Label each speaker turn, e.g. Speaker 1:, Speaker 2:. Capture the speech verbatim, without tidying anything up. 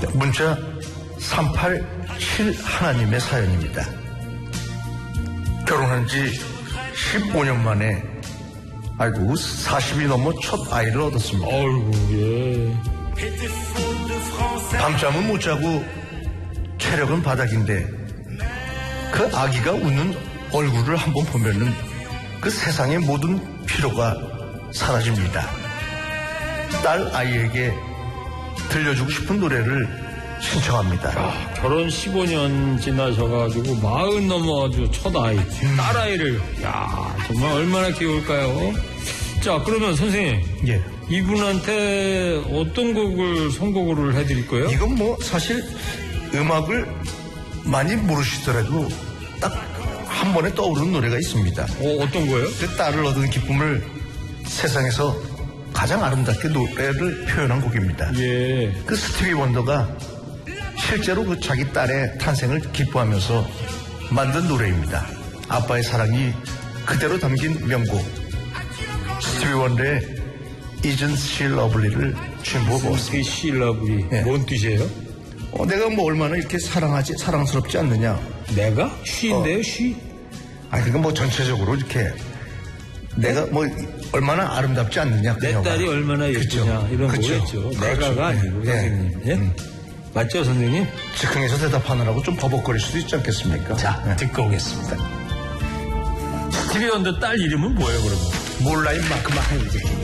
Speaker 1: 문자 삼팔칠 하나님의 사연입니다. 결혼한 지 십오 년 만에 아이고 사십이 넘어 첫 아이를 얻었습니다.
Speaker 2: 아이고 예.
Speaker 1: 밤잠은 못 자고 체력은 바닥인데 그 아기가 웃는 얼굴을 한번 보면은 그 세상의 모든 피로가 사라집니다. 딸 아이에게 들려주고 싶은 노래를 신청합니다.
Speaker 2: 야, 결혼 십오 년 지나셔가지고 마흔 넘어 아주 첫 아이,
Speaker 1: 음.
Speaker 2: 딸 아이를, 야 정말 얼마나 귀여울까요? 자, 그러면 선생님,
Speaker 1: 예.
Speaker 2: 이분한테 어떤 곡을 선곡을 해드릴 거예요?
Speaker 1: 이건 뭐 사실 음악을 많이 모르시더라도 딱 한 번에 떠오르는 노래가 있습니다.
Speaker 2: 어, 어떤 거예요?
Speaker 1: 그 딸을 얻은 기쁨을 세상에서 가장 아름답게 노래를 표현한 곡입니다.
Speaker 2: 예.
Speaker 1: 그 스티비 원더가 실제로 그 자기 딸의 탄생을 기뻐하면서 만든 노래입니다. 아빠의 사랑이 그대로 담긴 명곡 스티비 원더의 Isn't She Lovely를 준비해보았습니다.
Speaker 2: She Lovely.
Speaker 1: 예.
Speaker 2: 뭔 뜻이에요?
Speaker 1: 어, 내가 뭐 얼마나 이렇게 사랑하지 사랑스럽지 않느냐.
Speaker 2: 내가? she인데요,
Speaker 1: 어.
Speaker 2: she?
Speaker 1: 아, 그러니까 뭐 전체적으로 이렇게 내가 뭐 얼마나 아름답지 않느냐.
Speaker 2: 내
Speaker 1: 그녀가.
Speaker 2: 딸이 얼마나 예쁘냐.
Speaker 1: 그쵸.
Speaker 2: 이런
Speaker 1: 그쵸.
Speaker 2: 거겠죠.
Speaker 1: 그렇죠.
Speaker 2: 내가가 아니고,
Speaker 1: 예.
Speaker 2: 선생님. 예?
Speaker 1: 음.
Speaker 2: 맞죠, 선생님?
Speaker 1: 즉흥에서 대답하느라고 좀 버벅거릴 수도 있지 않겠습니까?
Speaker 2: 자,
Speaker 1: 네.
Speaker 2: 듣고 오겠습니다. 스티비 원더 딸 이름은 뭐예요, 그러면?
Speaker 1: 몰라 임마 그만해 이제.